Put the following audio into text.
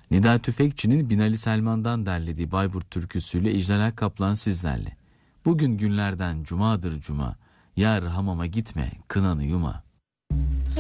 Nida Tüfekçi'nin Binali Selman'dan derlediği Bayburt türküsüyle İclal Kaplan sizlerle. Bugün günlerden cumadır cuma, yar hamama gitme, kınanı yuma.